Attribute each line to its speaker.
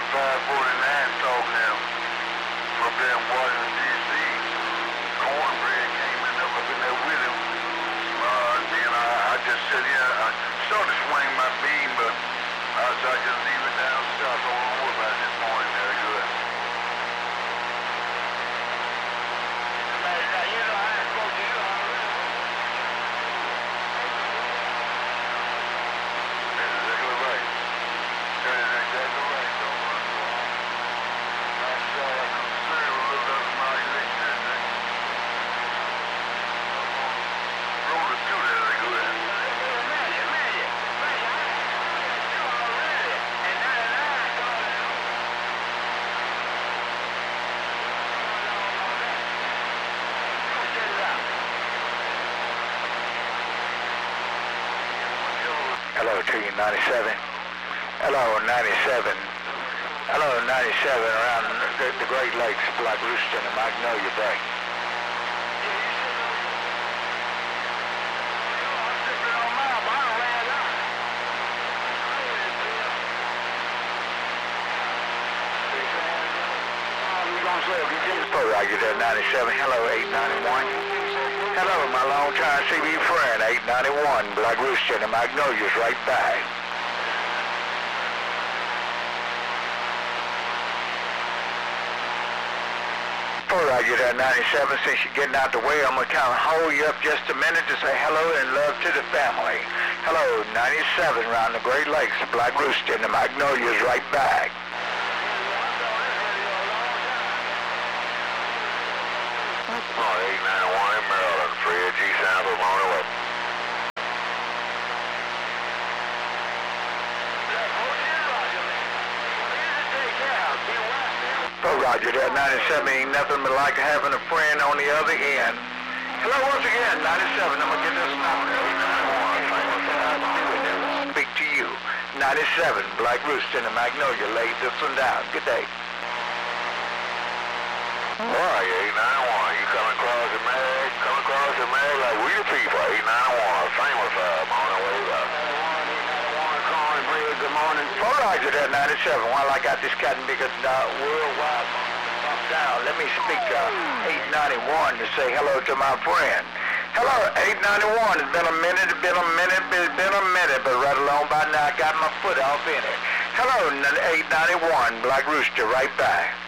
Speaker 1: 549 talking now. Up there in Washington, D.C. Cornbread came in up in there with him. Then I just said, I started to swing my beam, but I just leave it down south. I don't know about it this morning. Very good. You know, I spoke to you already. That's exactly right. That is exactly right, though. I'm concerned with a little bit of my electricity. Roll it through there, they go ahead. Hello, T97. Hello, 97. Hello, 97, around the Great Lakes, Black Rooster and Magnolia Bay. Roger there, 97. Hello, 891. Hello, my long-time CB friend, 891, Black Rooster and Magnolia's right back. Roger there, 97. Since you're getting out the way, I'm going to kind of hold you up just a minute to say hello and love to the family. Hello, 97, around the Great Lakes, Black Rooster and Magnolia's right back. Oh, 891 in Maryland, Fred G. Sound of on the way. Oh, Roger, that 97 ain't nothing but like having a friend on the other end. Hello once again, 97, I'm going to get this number. 891, speak to you. 97, Black Rooster and Magnolia, laid this one down. Good day. All right, 891, you coming across the mag like we the people, 891, famous on the way up. 891, Cornbread, good morning. All right, that 97, while I got this cat and bigger worldwide down, let me speak 891 to say hello to my friend. Hello, 891, it's been a minute, but right along by now I got my foot off in it. Hello, 891, Black Rooster, right back.